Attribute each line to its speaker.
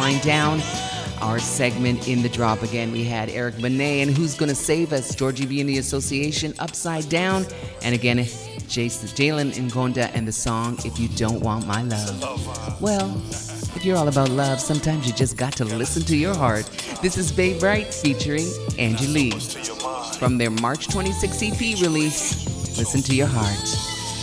Speaker 1: wind down our segment in the drop. Again, we had Eric Benet and Who's Gonna Save Us, Georgie V and the Association, Upside Down, and again, Jalen Ngonda and the song If You Don't Want My Love. Well, if you're all about love, sometimes you just got to listen to your heart. This is Babe Right featuring Angie Lee from their March 26 EP release, Listen to Your Heart.